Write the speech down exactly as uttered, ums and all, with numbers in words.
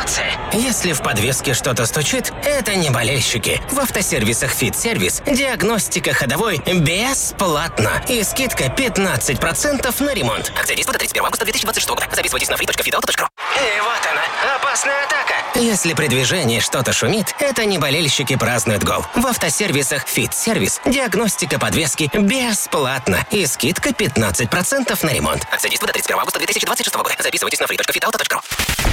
эмоции. Если в подвеске что-то стучит, это не болельщики. В автосервисах «Фит-сервис» диагностика ходовой бесплатно. И скидка пятнадцать процентов на ремонт. Акция действует до тридцать первого августа две тысячи двадцать шестого года. Записывайтесь на фри точка фит авто точка ру. И вот она, опасная атака. Если при движении что-то шумит, это не болельщики празднуют гол. В автосервисах «Фит-сервис» диагностика подвески бесплатно. И скидка пятнадцать процентов на ремонт. Акция действует до тридцать первого августа две тысячи двадцать шестого года. Записывайтесь на фри точка фит авто точка ру.